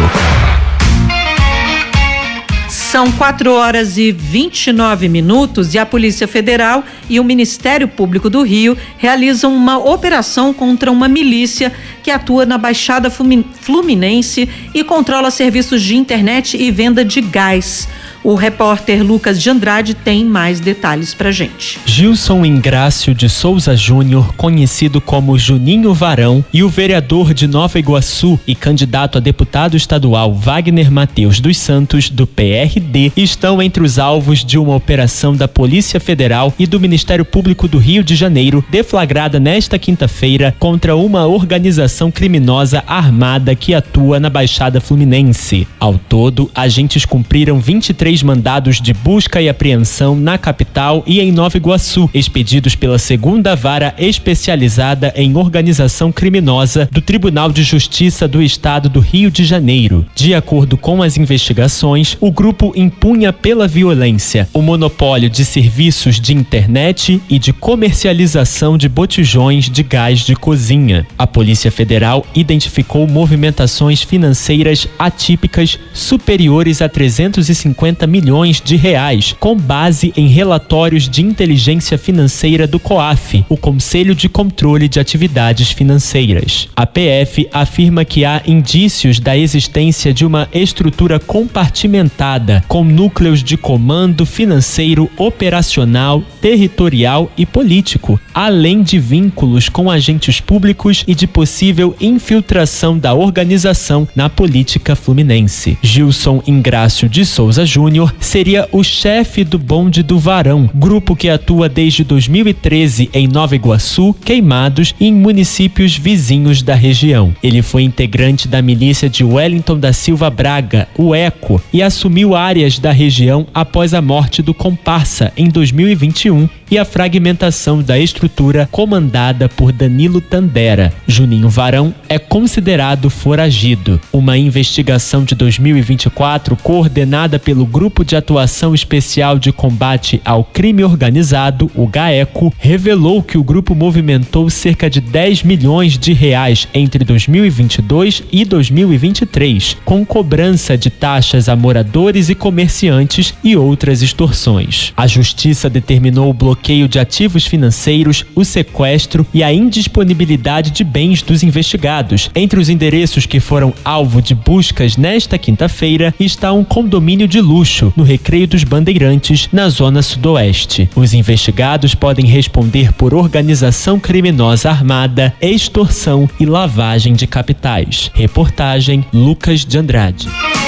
São quatro horas e vinte e nove minutos e a Polícia Federal e o Ministério Público do Rio realizam uma operação contra uma milícia que atua na Baixada Fluminense e controla serviços de internet e venda de gás. O repórter Lucas de Andrade tem mais detalhes pra gente. Gilson Ingrácio de Souza Júnior, conhecido como Juninho Varão, e o vereador de Nova Iguaçu e candidato a deputado estadual Wagner Matheus dos Santos, do P R D, estão entre os alvos de uma operação da Polícia Federal e do Ministério Público do Rio de Janeiro, deflagrada nesta quinta-feira contra uma organização criminosa armada que atua na Baixada Fluminense. Ao todo, agentes cumpriram vinte e três mandados de busca e apreensão na capital e em Nova Iguaçu, expedidos pela segunda Vara Especializada em Organização Criminosa do Tribunal de Justiça do Estado do Rio de Janeiro. De acordo com as investigações, o grupo impunha pela violência o monopólio de serviços de internet e de comercialização de botijões de gás de cozinha. A Polícia Federal identificou movimentações financeiras atípicas superiores a trezentos e cinquenta milhões de reais, com base em relatórios de inteligência financeira do COAF, o Conselho de Controle de Atividades Financeiras. A P F afirma que há indícios da existência de uma estrutura compartimentada, com núcleos de comando financeiro, operacional, territorial e político, além de vínculos com agentes públicos e de possível infiltração da organização na política fluminense. Gilson Ingrácio de Souza Júnior seria o chefe do Bonde do Varão, grupo que atua desde dois mil e treze em Nova Iguaçu, Queimados e em municípios vizinhos da região. Ele foi integrante da milícia de Wellington da Silva Braga, o ECO, e assumiu áreas da região após a morte do comparsa em dois mil e vinte e um e a fragmentação da estrutura comandada por Danilo Tandera. Juninho Varão é considerado foragido. Uma investigação de dois mil e vinte e quatro, coordenada pelo Grupo de Atuação Especial de Combate ao Crime Organizado, o GAECO, revelou que o grupo movimentou cerca de dez milhões de reais entre dois mil e vinte e dois e dois mil e vinte e três, com cobrança de taxas a moradores e comerciantes e outras extorsões. A Justiça determinou o bloqueio de ativos financeiros, o sequestro e a indisponibilidade de bens dos investigados. Entre os endereços que foram alvo de buscas nesta quinta-feira está um condomínio de luxo no Recreio dos Bandeirantes, na zona sudoeste. Os investigados podem responder por organização criminosa armada, extorsão e lavagem de capitais. Reportagem Lucas de Andrade.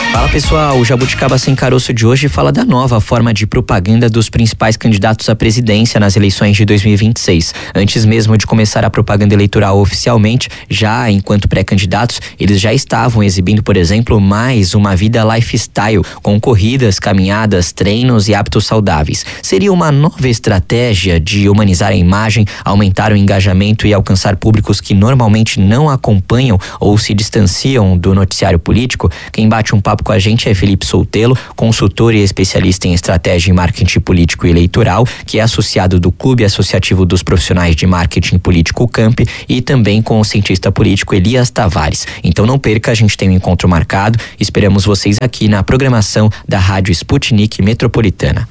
Fala pessoal, o Jabuticaba Sem Caroço de hoje fala da nova forma de propaganda dos principais candidatos à presidência nas eleições de dois mil e vinte e seis. Antes mesmo de começar a propaganda eleitoral oficialmente, já enquanto pré-candidatos, eles já estavam exibindo, por exemplo, mais uma vida lifestyle, com corridas, caminhadas, treinos e hábitos saudáveis. Seria uma nova estratégia de humanizar a imagem, aumentar o engajamento e alcançar públicos que normalmente não acompanham ou se distanciam do noticiário político? Quem bate um papo com a gente é Felipe Soltelo, consultor e especialista em estratégia e marketing político e eleitoral, que é associado do Clube Associativo dos Profissionais de Marketing Político Camp e também com o cientista político Elias Tavares. Então não perca, a gente tem um encontro marcado. Esperamos vocês aqui na programação da Rádio Sputnik Metropolitana.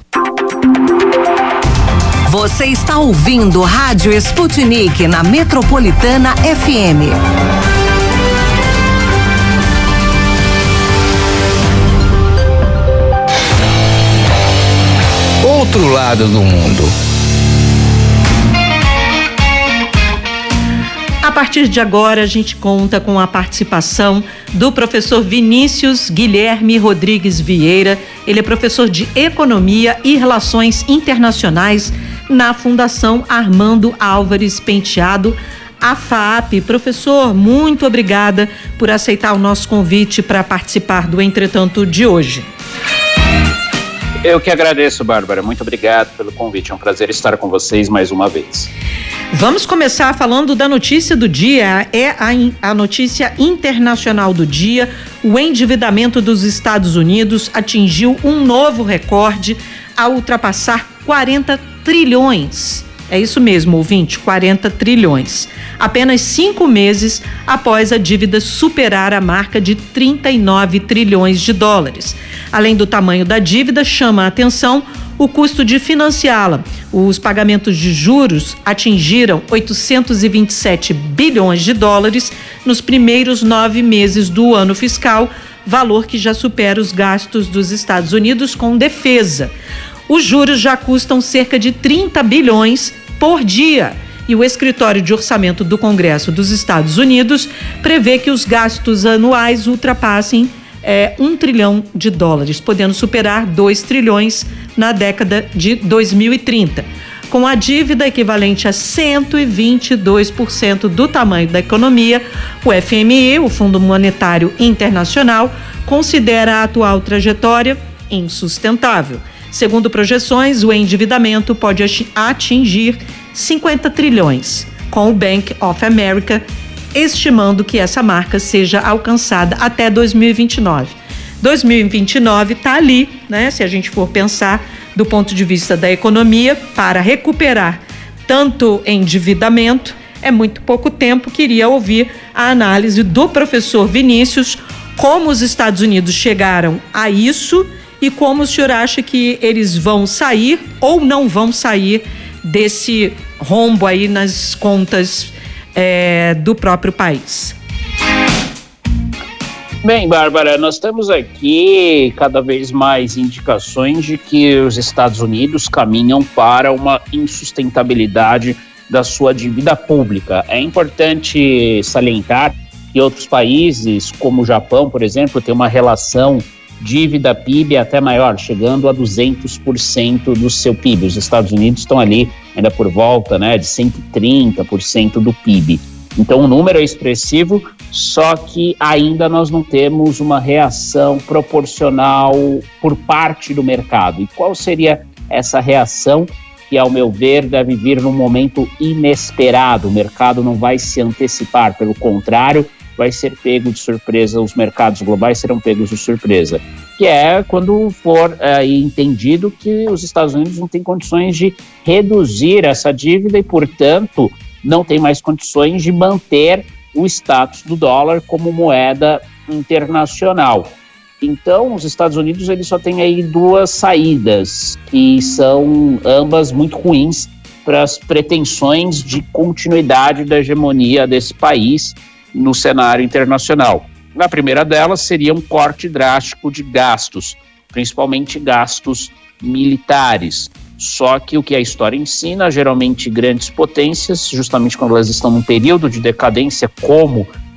Você está ouvindo Rádio Sputnik na Metropolitana F M. Outro lado do mundo. A partir de agora, a gente conta com a participação do professor Vinícius Guilherme Rodrigues Vieira. Ele é professor de Economia e Relações Internacionais na Fundação Armando Álvares Penteado, a FAAP. Professor, muito obrigada por aceitar o nosso convite para participar do Entretanto de hoje. Eu que agradeço, Bárbara. Muito obrigado pelo convite. É um prazer estar com vocês mais uma vez. Vamos começar falando da notícia do dia. É a, a notícia internacional do dia. O endividamento dos Estados Unidos atingiu um novo recorde ao ultrapassar quarenta trilhões. É isso mesmo, ouvinte, quarenta trilhões. Apenas cinco meses após a dívida superar a marca de trinta e nove trilhões de dólares. Além do tamanho da dívida, chama a atenção o custo de financiá-la. Os pagamentos de juros atingiram oitocentos e vinte e sete bilhões de dólares nos primeiros nove meses do ano fiscal, valor que já supera os gastos dos Estados Unidos com defesa. Os juros já custam cerca de trinta bilhões por dia. E o Escritório de Orçamento do Congresso dos Estados Unidos prevê que os gastos anuais ultrapassem é, um trilhão de dólares, podendo superar dois trilhões na década de dois mil e trinta. Com a dívida equivalente a cento e vinte e dois por cento do tamanho da economia, o F M I, o Fundo Monetário Internacional, considera a atual trajetória insustentável. Segundo projeções, o endividamento pode atingir cinquenta trilhões, com o Bank of America estimando que essa marca seja alcançada até dois mil e vinte e nove. dois mil e vinte e nove está ali, né? Se a gente for pensar do ponto de vista da economia, para recuperar tanto endividamento, é muito pouco tempo. Queria ouvir a análise do professor Vinícius, como os Estados Unidos chegaram a isso e como o senhor acha que eles vão sair ou não vão sair desse rombo aí nas contas é, do próprio país. Bem, Bárbara, nós temos aqui cada vez mais indicações de que os Estados Unidos caminham para uma insustentabilidade da sua dívida pública. É importante salientar que outros países, como o Japão, por exemplo, têm uma relação dívida-P I B até maior, chegando a duzentos por cento do seu P I B. Os Estados Unidos estão ali ainda por volta, né, de cento e trinta por cento do P I B. Então o número é expressivo, só que ainda nós não temos uma reação proporcional por parte do mercado. E qual seria essa reação que, ao meu ver, deve vir num momento inesperado? O mercado não vai se antecipar, pelo contrário, vai ser pego de surpresa, os mercados globais serão pegos de surpresa, que é quando for é, entendido que os Estados Unidos não têm condições de reduzir essa dívida e, portanto, não tem mais condições de manter o status do dólar como moeda internacional. Então, os Estados Unidos eles só têm aí duas saídas, que são ambas muito ruins para as pretensões de continuidade da hegemonia desse país no cenário internacional. A primeira delas seria um corte drástico de gastos, principalmente gastos militares. Só que o que a história ensina, geralmente grandes potências, justamente quando elas estão num período de decadência, como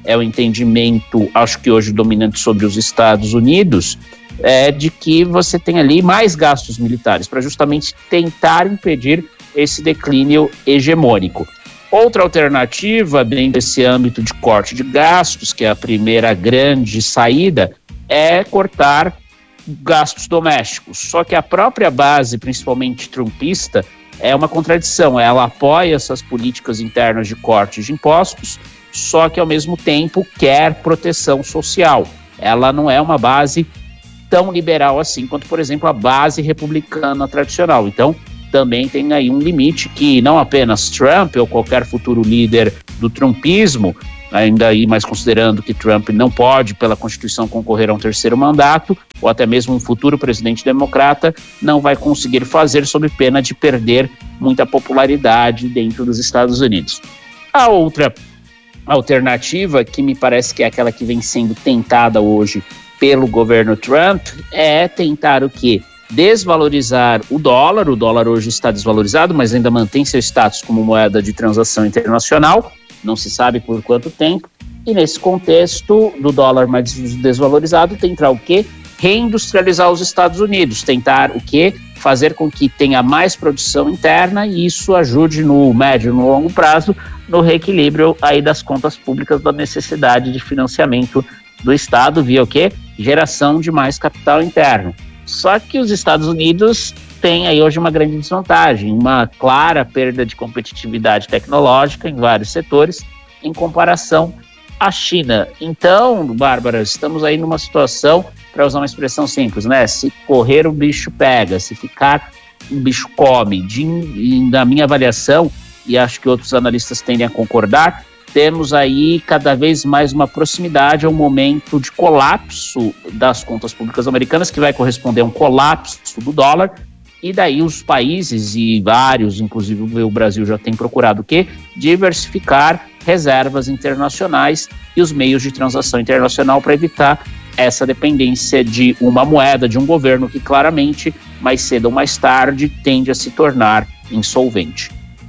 é o entendimento, acho que hoje dominante sobre os Estados Unidos, é de que você tem ali mais gastos militares para justamente tentar impedir esse declínio hegemônico. Outra alternativa dentro desse âmbito de corte de gastos, que é a primeira grande saída, é cortar gastos domésticos. Só que a própria base, principalmente trumpista, é uma contradição. Ela apoia essas políticas internas de corte de impostos, só que ao mesmo tempo quer proteção social. Ela não é uma base tão liberal assim quanto, por exemplo, a base republicana tradicional. Então, também tem aí um limite que não apenas Trump ou qualquer futuro líder do trumpismo, ainda aí mais considerando que Trump não pode, pela Constituição, concorrer a um terceiro mandato, ou até mesmo um futuro presidente democrata, não vai conseguir fazer sob pena de perder muita popularidade dentro dos Estados Unidos. A outra alternativa, que me parece que é aquela que vem sendo tentada hoje pelo governo Trump, é tentar o quê? Desvalorizar o dólar. O dólar hoje está desvalorizado, mas ainda mantém seu status como moeda de transação internacional, não se sabe por quanto tempo, e nesse contexto do dólar mais desvalorizado, tentar o quê? Reindustrializar os Estados Unidos, tentar o quê? Fazer com que tenha mais produção interna e isso ajude no médio e no longo prazo no reequilíbrio aí das contas públicas, da necessidade de financiamento do Estado via o quê? Geração de mais capital interno. Só que os Estados Unidos têm aí hoje uma grande desvantagem, uma clara perda de competitividade tecnológica em vários setores em comparação à China. Então, Bárbara, estamos aí numa situação, para usar uma expressão simples, né? Se correr o bicho pega, se ficar o bicho come. De, na minha avaliação, e acho que outros analistas tendem a concordar, temos aí cada vez mais uma proximidade a um momento de colapso das contas públicas americanas, que vai corresponder a um colapso do dólar, e daí os países, e vários, inclusive o Brasil já tem procurado o quê? Diversificar reservas internacionais e os meios de transação internacional para evitar essa dependência de uma moeda, de um governo que claramente, mais cedo ou mais tarde, tende a se tornar insolvente.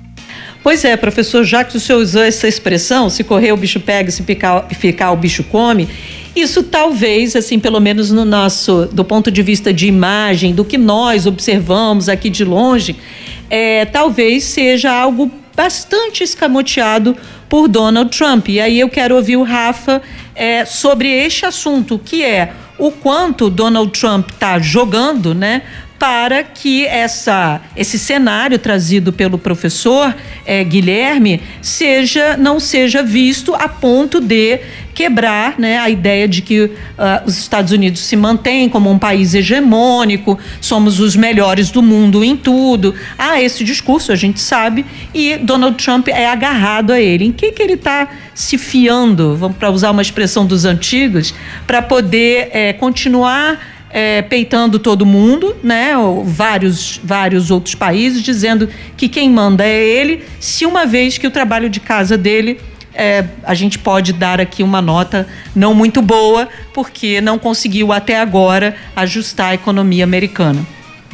Pois é, professor, já que o senhor usou essa expressão, se correr o bicho pega, se ficar, ficar o bicho come, isso talvez, assim, pelo menos no nosso, do ponto de vista de imagem, do que nós observamos aqui de longe, é, talvez seja algo bastante escamoteado por Donald Trump. E aí eu quero ouvir o Rafa é, sobre este assunto, que é o quanto Donald Trump está jogando, né, para que essa, esse cenário trazido pelo professor eh, Guilherme seja, não seja visto a ponto de quebrar, né, a ideia de que uh, os Estados Unidos se mantêm como um país hegemônico, somos os melhores do mundo em tudo. Há esse discurso, a gente sabe, e Donald Trump é agarrado a ele. Em que que ele está se fiando, vamos para usar uma expressão dos antigos, para poder eh, continuar É, peitando todo mundo, né? Ou vários, vários outros países, dizendo que quem manda é ele, se uma vez que o trabalho de casa dele, é, a gente pode dar aqui uma nota não muito boa, porque não conseguiu até agora ajustar a economia americana.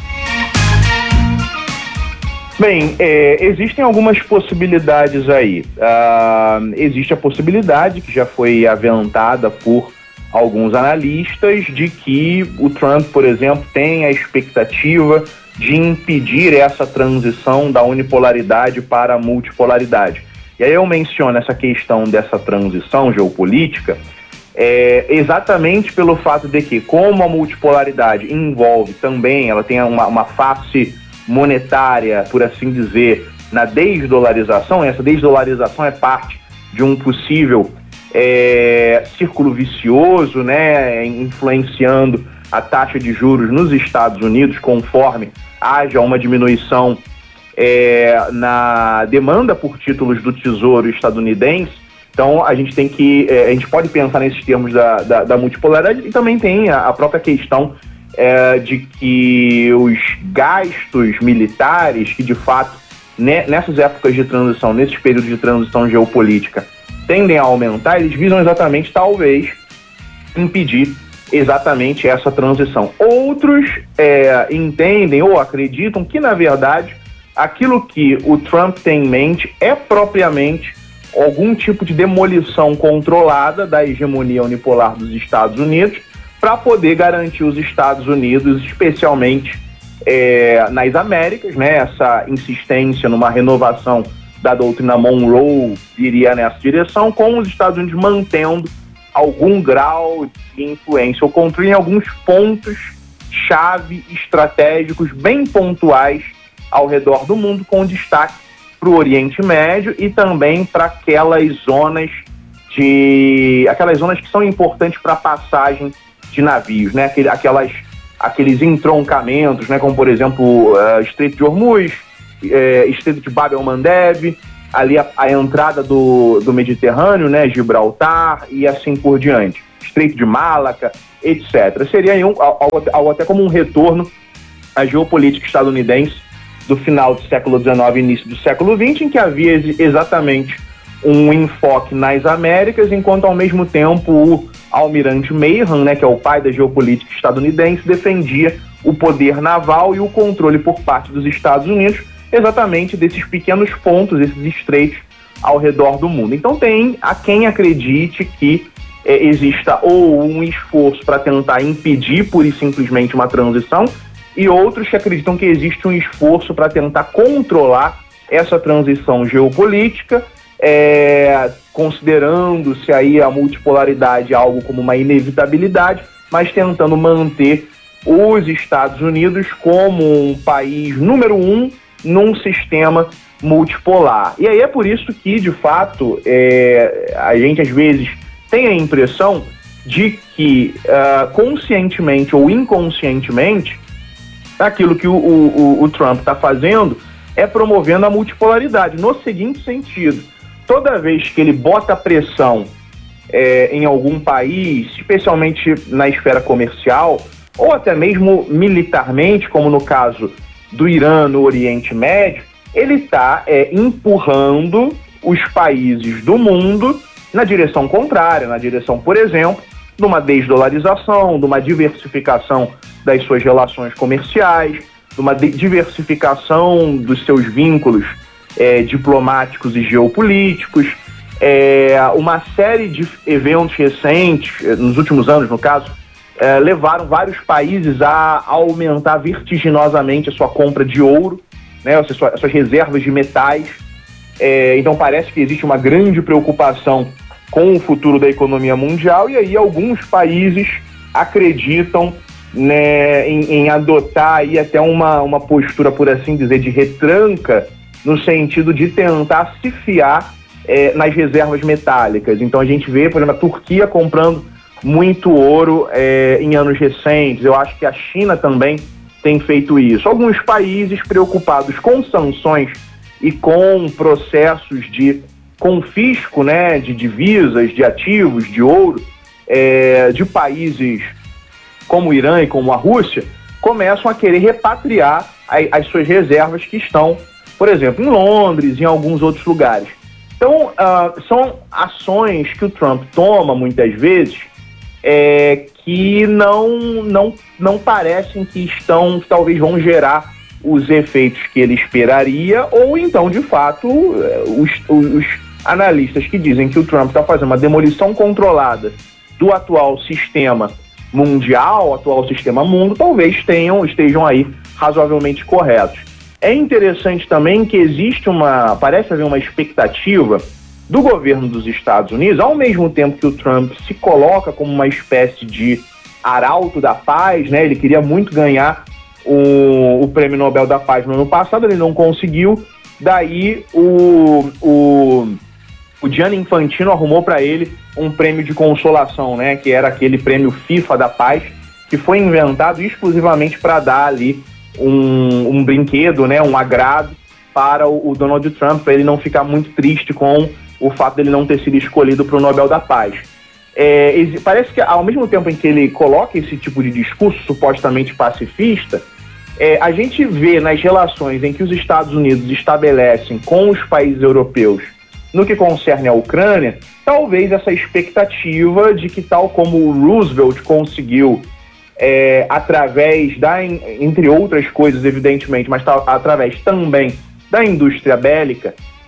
Bem, é, existem algumas possibilidades aí. Uh, existe a possibilidade, que já foi aventada por alguns analistas, de que o Trump, por exemplo, tem a expectativa de impedir essa transição da unipolaridade para a multipolaridade. E aí eu menciono essa questão dessa transição geopolítica é, exatamente pelo fato de que, como a multipolaridade envolve também, ela tem uma, uma face monetária, por assim dizer, na desdolarização, essa desdolarização é parte de um possível É, círculo vicioso, né, influenciando a taxa de juros nos Estados Unidos, conforme haja uma diminuição é, na demanda por títulos do Tesouro estadunidense. Então a gente tem que, é, a gente pode pensar nesses termos da, da, da multipolaridade, e também tem a, a própria questão é, de que os gastos militares, que de fato, né, nessas épocas de transição, nesses períodos de transição geopolítica, tendem a aumentar, eles visam exatamente, talvez, impedir exatamente essa transição. Outros é, entendem ou acreditam que, na verdade, aquilo que o Trump tem em mente é propriamente algum tipo de demolição controlada da hegemonia unipolar dos Estados Unidos para poder garantir os Estados Unidos, especialmente é, nas Américas, né? Essa insistência numa renovação da doutrina Monroe iria nessa direção, com os Estados Unidos mantendo algum grau de influência ou controle em alguns pontos-chave estratégicos bem pontuais ao redor do mundo, com destaque para o Oriente Médio e também para aquelas zonas de aquelas zonas que são importantes para a passagem de navios, né? Aquele, aquelas, aqueles entroncamentos, né? Como por exemplo uh, Estreito de Hormuz, uh, Estreito de Bab el-Mandeb, ali a, a entrada do, do Mediterrâneo, né? Gibraltar e assim por diante, Estreito de Malaca, etcétera. Seria um, algo, algo até como um retorno à geopolítica estadunidense do final do século dezenove e início do século vinte, em que havia exatamente um enfoque nas Américas, enquanto ao mesmo tempo o almirante Mayhem, né, que é o pai da geopolítica estadunidense, defendia o poder naval e o controle por parte dos Estados Unidos, exatamente desses pequenos pontos, esses estreitos ao redor do mundo. Então tem a quem acredite que é, exista ou um esforço para tentar impedir pura e simplesmente uma transição, e outros que acreditam que existe um esforço para tentar controlar essa transição geopolítica, é, considerando-se aí a multipolaridade algo como uma inevitabilidade, mas tentando manter os Estados Unidos como um país número um num sistema multipolar. E aí é por isso que, de fato, é, a gente às vezes tem a impressão de que, uh, conscientemente ou inconscientemente, aquilo que o, o, o Trump está fazendo é promovendo a multipolaridade, no seguinte sentido: toda vez que ele bota pressão é, em algum país, especialmente na esfera comercial, ou até mesmo militarmente, como no caso do Irã no Oriente Médio, ele está é, empurrando os países do mundo na direção contrária, na direção, por exemplo, de uma desdolarização, de uma diversificação das suas relações comerciais, de uma diversificação dos seus vínculos é, diplomáticos e geopolíticos, é, uma série de eventos recentes, nos últimos anos, no caso, é, levaram vários países a aumentar vertiginosamente a sua compra de ouro, né, as suas, as suas reservas de metais. É, então parece que existe uma grande preocupação com o futuro da economia mundial, e aí alguns países acreditam, né, em, em adotar aí até uma, uma postura, por assim dizer, de retranca, no sentido de tentar se fiar é, nas reservas metálicas. Então a gente vê, por exemplo, a Turquia comprando muito ouro é, em anos recentes. Eu acho que a China também tem feito isso. Alguns países preocupados com sanções e com processos de confisco, né, de divisas, de ativos, de ouro, é, de países como o Irã e como a Rússia, começam a querer repatriar a, as suas reservas que estão, por exemplo, em Londres e em alguns outros lugares. Então, uh, são ações que o Trump toma, muitas vezes, é, que não, não, não parecem que estão, que talvez vão gerar os efeitos que ele esperaria, ou então, de fato, os, os analistas que dizem que o Trump está fazendo uma demolição controlada do atual sistema mundial, atual sistema mundo, talvez tenham, estejam aí razoavelmente corretos. É interessante também que existe uma, parece haver uma expectativa do governo dos Estados Unidos, ao mesmo tempo que o Trump se coloca como uma espécie de arauto da paz, né? Ele queria muito ganhar o, o Prêmio Nobel da Paz no ano passado, ele não conseguiu, daí o, o, o Gianni Infantino arrumou para ele um prêmio de consolação, né? Que era aquele prêmio FIFA da Paz, que foi inventado exclusivamente para dar ali um, um brinquedo, né? Um agrado para o, o Donald Trump, para ele não ficar muito triste com o fato dele não ter sido escolhido para o Nobel da Paz. É, parece que ao mesmo tempo em que ele coloca esse tipo de discurso supostamente pacifista, é, a gente vê nas relações em que os Estados Unidos estabelecem com os países europeus no que concerne à Ucrânia, talvez essa expectativa de que, tal como o Roosevelt conseguiu, é, através da, entre outras coisas, evidentemente, mas tá, através também da indústria bélica,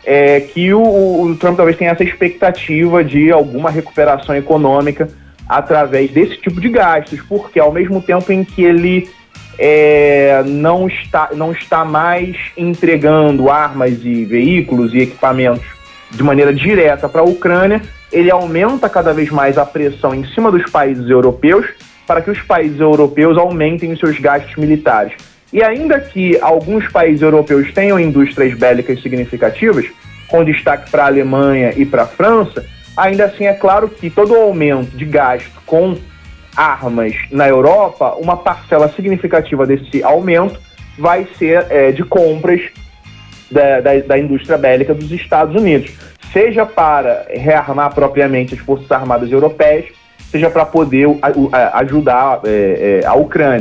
é que o, o Trump talvez tenha essa expectativa de alguma recuperação econômica através desse tipo de gastos, porque ao mesmo tempo em que ele é, não, está, não está mais entregando armas e veículos e equipamentos de maneira direta para a Ucrânia, ele aumenta cada vez mais a pressão em cima dos países europeus para que os países europeus aumentem os seus gastos militares. E ainda que alguns países europeus tenham indústrias bélicas significativas, com destaque para a Alemanha e para a França, ainda assim é claro que todo o aumento de gasto com armas na Europa, uma parcela significativa desse aumento vai ser é, de compras da, da, da indústria bélica dos Estados Unidos, seja para rearmar propriamente as forças armadas europeias, seja para poder a, a, ajudar é, é, a Ucrânia.